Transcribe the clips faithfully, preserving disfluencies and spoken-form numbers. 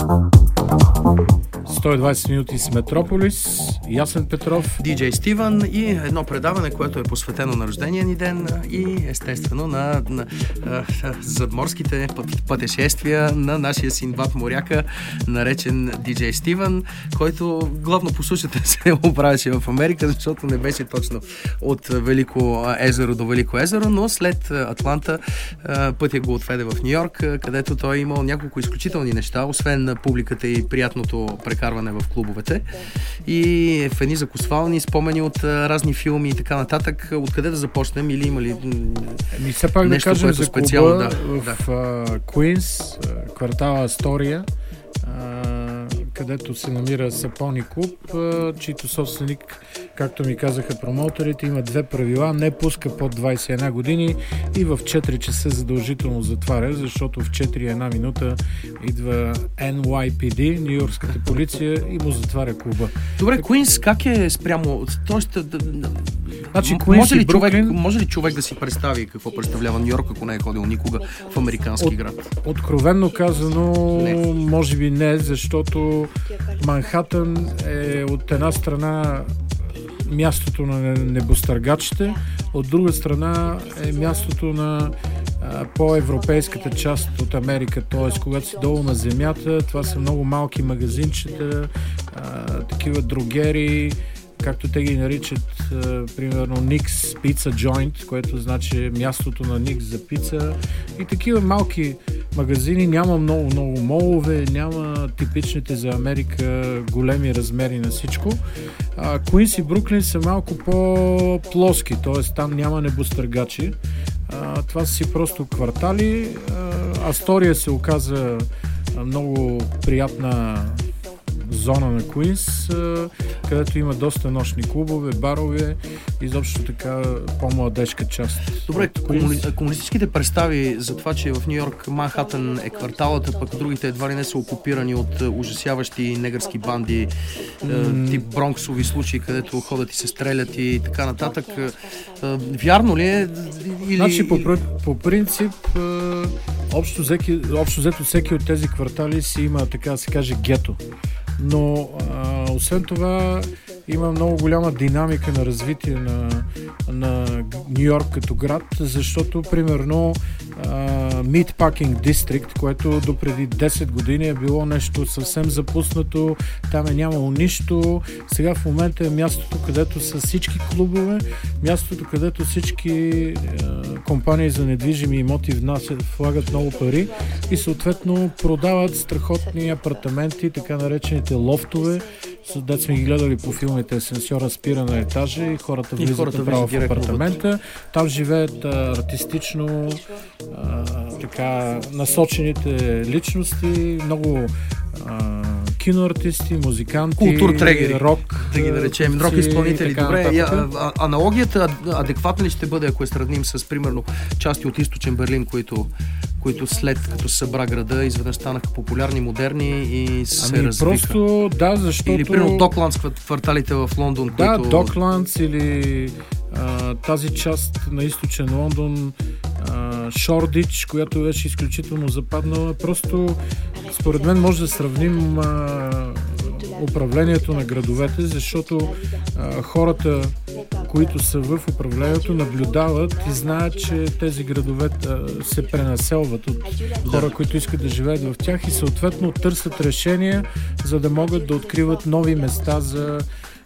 сто и двайсет минути с Метрополис, Ясен Петров, диджей Стивън и едно предаване, което е посветено на рождения ни ден и естествено на, на, на задморските пътешествия на нашия Синдбад моряка, наречен диджей Стивън, който главно по сушата се оправяше в Америка, защото не беше точно от Велико езеро до Велико езеро, но след Атланта пътя го отведе в Нью-Йорк, където той е имал няколко изключителни неща, освен на публиката и приятното прекарване в клубовете. И в едни закусвални спомени от а, разни филми и така нататък. Откъде да започнем или има ли Ми все пак нещо, да кажем което за специално клуба да, в да. Куинс, квартала Астория, където се намира Сапони клуб, чийто собственик, както ми казаха промоутерите, има две правила: не пуска под двайсет и една години и в четири часа задължително затваря, защото в четири и една минута идва Ен Уай Пи Ди, нюйоркската полиция, и му затваря клуба. Добре, Куинс как е спрямо? Тоест, значи, може, ли Бруклин... човек, може ли човек да си представи какво представлява Нью-Йорк, ако не е ходил никога в американски От, град? Откровенно казано, не. може би не, защото Манхатън е от една страна мястото на небостъргачите, от друга страна е мястото на а, по-европейската част от Америка, т.е. когато си долу на земята, това са много малки магазинчета, а, такива дрогери, както те ги наричат, а, примерно Никс Pizza Joint, което значи мястото на Никс за пица, и такива малки магазини. Няма много, много молове, няма типичните за Америка големи размери на всичко. А, Куинс и Бруклин са малко по-плоски, т.е. там няма небостъргачи. А, това са си просто квартали. А, Астория се оказа много приятна зона на Куинс, където има доста нощни клубове, барове, изобщо така по-младежка част. Добре, комуни... комунистическите представи за това, че в Нью-Йорк Манхатън е кварталата, пък другите едва ли не са окупирани от ужасяващи негърски банди, mm. тип бронксови случаи, където ходят и се стрелят и така нататък. Вярно ли е? Или... Значи, по, по принцип, общо, всеки, общо взето всеки от тези квартали си има, така да се каже, гето. Но а, освен това има много голяма динамика на развитие на, на Нью-Йорк като град, защото примерно Meatpacking District, което допреди десет години е било нещо съвсем запуснато, там е нямало нищо. Сега в момента е мястото, където са всички клубове, мястото, където всички а, компании за недвижими имоти внасят, влагат много пари и съответно продават страхотни апартаменти, така наречените лофтове. Дет сме ги гледали по филмите, асансьора спира на етажа и хората влизат хората направо в апартамента. Там живеят а, артистично а, така насочените личности, много а, киноартисти, музиканти, култур-трегери, рок, да ги наречем, рок изпълнители. Добре, я, а, аналогията адекватна ли ще бъде, ако я сравним с, примерно, части от източен Берлин, които които след като се събра града, изведнъж станаха популярни, модерни и се ами развиха. Просто, да, защото... Или, примерно, Докландс, кварталите в Лондон, да, които... Да, Докландс или а, тази част на източен Лондон, Шордич, която беше изключително западнала. Просто, според мен, може да сравним а, управлението на градовете, защото а, хората, които са в управлението, наблюдават и знаят, че тези градове а, се пренаселват от хора, които искат да живеят в тях и съответно търсят решения, за да могат да откриват нови места за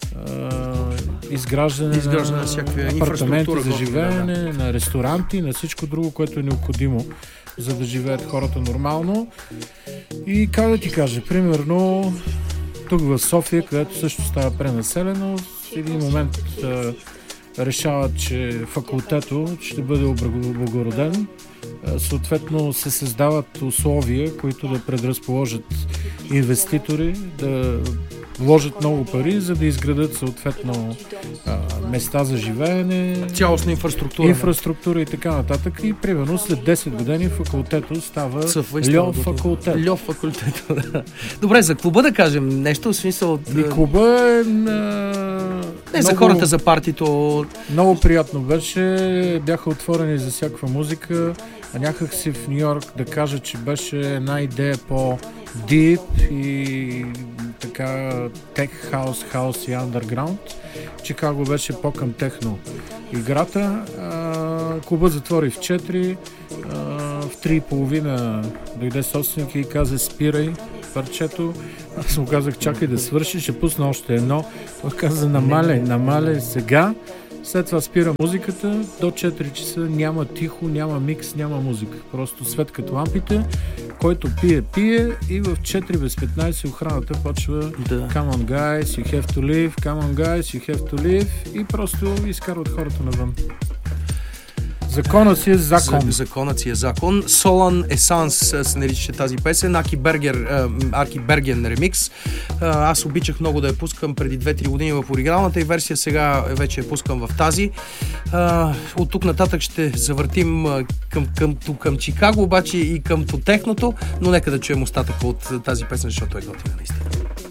Uh, изграждане, изграждане на всякакви апартаменти за живеене, да, да. на ресторанти, на всичко друго, което е необходимо, за да живеят хората нормално. И как да ти кажа, примерно тук в София, където също става пренаселено, в един момент uh, решават, че факултето ще бъде облагороден. Съответно се създават условия, които да предразположат инвеститори, да вложат много пари, за да изградат съответно а, места за живеене, цялостна инфраструктура, инфраструктура и така нататък. И примерно след десет години факултето става Льов факултет. Льов факултет, да. Добре, за клуба да кажем нещо, в смисъл... И клуба е... На... Не, много, за хората, за партито... Много приятно беше, бяха отворени за всякаква музика. а някак си в Нью Йорк да кажа, че беше една идея по-дип и така тех хаус, хаус и андерграунд. Чикаго беше по-към техно играта. А, клубът затвори в четири, а, в три и половина дойде собственик и каза: спирай парчето. Аз му казах: чакай да свърши, ще пусна още едно. Той каза: намаляй, намаляй сега. След това спира музиката, до четири часа няма тихо, няма микс, няма музика. Просто свет като лампите, който пие, пие и в четири без петнайсет охраната почва да. Come on guys, you have to leave, come on guys, you have to leave и просто изкарват хората навън. Законът си е закон. За, законът си е закон. Солан Есанс се наричаше тази песен. Аки Бергер, Аки Берген ремикс. Аз обичах много да я пускам преди две-три години в оригиналната и версия, сега вече я пускам в тази. От тук нататък ще завъртим към, към, към, към Чикаго, обаче и към техното, но нека да чуем остатък от тази песен, защото е готина наистина.